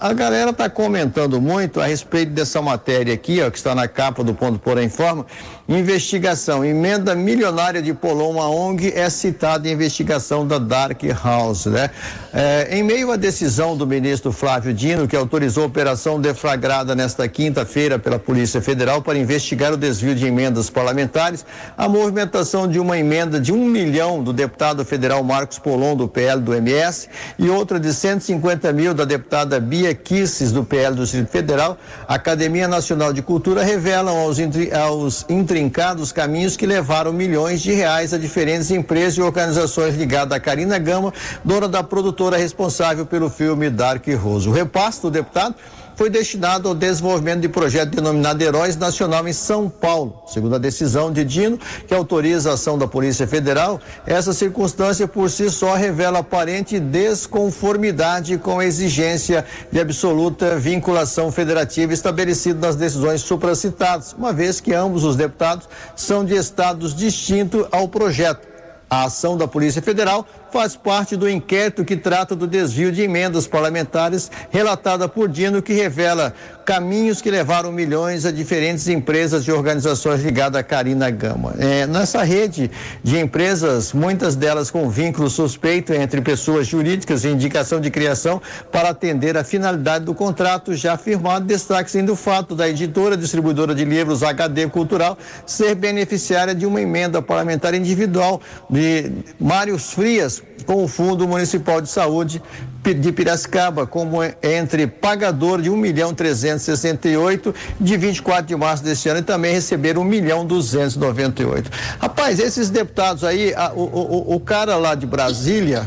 A galera está comentando muito a respeito dessa matéria aqui, ó, que está na capa do Ponto Porém Informa. Investigação, emenda milionária de Polon, a ONG é citada em investigação da Dark House, né? Em meio à decisão do ministro Flávio Dino, que autorizou a operação deflagrada nesta quinta-feira pela Polícia Federal para investigar o desvio de emendas parlamentares, a movimentação de uma emenda de 1 milhão do deputado federal Marcos Polon, do PL do MS, e outra de 150 mil da deputada Bia Kicis, do PL do Distrito Federal, a Academia Nacional de Cultura revelam aos intrincados caminhos que levaram milhões de reais a diferentes empresas e organizações ligadas a Carina Gama, dona da produtora responsável pelo filme Dark House. O repasse do deputado foi destinado ao desenvolvimento de projeto denominado Heróis Nacional em São Paulo. Segundo a decisão de Dino, que autoriza a ação da Polícia Federal, essa circunstância por si só revela aparente desconformidade com a exigência de absoluta vinculação federativa estabelecida nas decisões supracitadas, uma vez que ambos os deputados são de estados distintos ao projeto. A ação da Polícia Federal faz parte do inquérito que trata do desvio de emendas parlamentares relatada por Dino, que revela caminhos que levaram milhões a diferentes empresas e organizações ligadas a Carina Gama. Nessa rede de empresas, muitas delas com vínculo suspeito entre pessoas jurídicas e indicação de criação para atender a finalidade do contrato já firmado, destaque ainda o fato da editora distribuidora de livros HD Cultural ser beneficiária de uma emenda parlamentar individual de Mário Frias com o Fundo Municipal de Saúde de Piracicaba, como entre pagador de 1.368.000 de 24 de março deste ano, e também receberam 1.298.000. Rapaz, esses deputados aí, o cara lá de Brasília,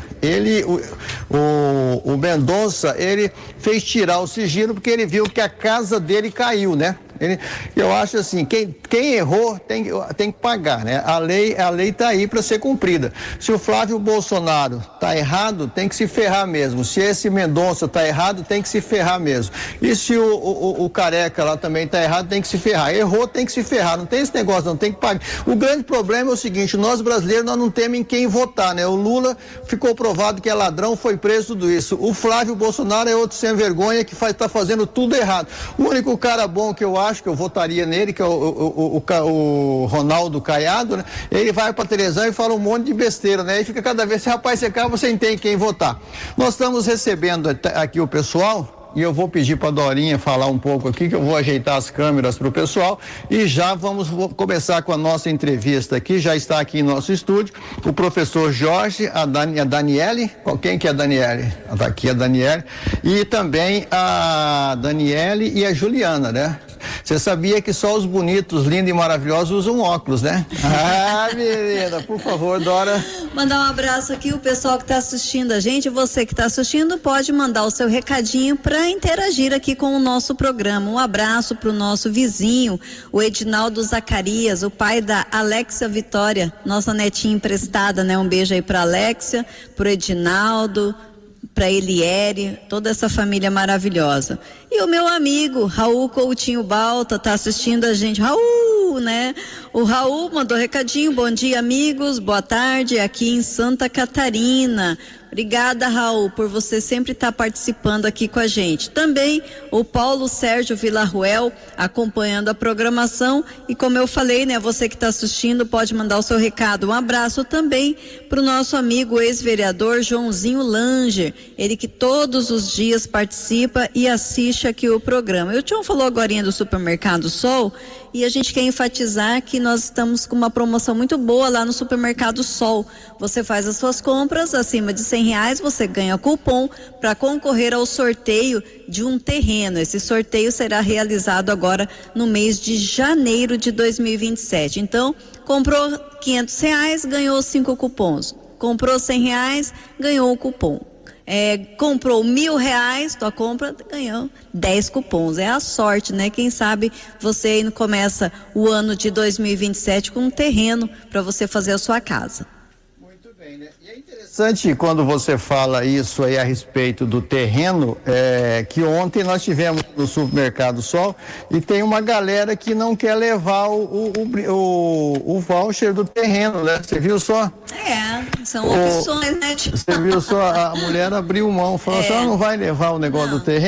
o Mendonça, ele fez tirar o sigilo porque ele viu que a casa dele caiu, né? Eu acho assim, quem errou tem que pagar, né? A lei tá aí para ser cumprida. Se o Flávio Bolsonaro tá errado, tem que se ferrar mesmo. Se esse Mendonça tá errado, tem que se ferrar mesmo. E se o Careca lá também tá errado, tem que se ferrar. Errou, tem que se ferrar. Não tem esse negócio, não tem que pagar. O grande problema é o seguinte: nós brasileiros, nós não temos em quem votar, né? O Lula ficou provado que é ladrão, foi preso, tudo isso. O Flávio Bolsonaro é outro sem vergonha que tá fazendo tudo errado. O único cara bom que eu acho que eu votaria nele, que é o Ronaldo Caiado, né? Ele vai para televisão e fala um monte de besteira, né? E fica cada vez, rapaz, você cá, você não tem quem votar. Nós estamos recebendo aqui o pessoal, e eu vou pedir para a Dorinha falar um pouco aqui, que eu vou ajeitar as câmeras para o pessoal, e já vamos começar com a nossa entrevista aqui. Já está aqui em nosso estúdio o professor Jorge, a Daniele, quem que é a Daniele? Aqui é a Daniele, e também a Daniele e a Juliana, né? Você sabia que só os bonitos, lindos e maravilhosos usam óculos, né? Ah, menina, por favor, Dora. Mandar um abraço aqui, o pessoal que está assistindo a gente. Você que está assistindo pode mandar o seu recadinho para interagir aqui com o nosso programa. Um abraço para o nosso vizinho, o Edinaldo Zacarias, o pai da Alexia Vitória, nossa netinha emprestada, né? Um beijo aí para Alexia, para o Edinaldo, para Eliere, toda essa família maravilhosa. E o meu amigo Raul Coutinho Balta tá assistindo a gente. Raul, né? O Raul mandou recadinho: bom dia, amigos, boa tarde, aqui em Santa Catarina. Obrigada, Raul, por você sempre estar participando aqui com a gente. Também o Paulo Sérgio Villarruel acompanhando a programação. E como eu falei, né, você que está assistindo pode mandar o seu recado. Um abraço também para o nosso amigo ex-vereador Joãozinho Langer, ele que todos os dias participa e assiste aqui o programa. O Tião falou agorinha do Supermercado Sol, e a gente quer enfatizar que nós estamos com uma promoção muito boa lá no Supermercado Sol. Você faz as suas compras acima de R$100, você ganha cupom para concorrer ao sorteio de um terreno. Esse sorteio será realizado agora no mês de janeiro de 2027. Então, comprou R$500, ganhou 5 cupons. Comprou R$100, ganhou o cupom. Comprou R$1.000, tua compra, ganhou 10 cupons. É a sorte, né? Quem sabe você ainda começa o ano de 2027 com um terreno para você fazer a sua casa. Muito bem, né? E é interessante quando você fala isso aí a respeito do terreno, que ontem nós tivemos no Supermercado Sol, e tem uma galera que não quer levar o voucher do terreno, né? Você viu só? São opções, né? Você viu só, a mulher abriu mão, falou assim, ela não vai levar o negócio do terreno.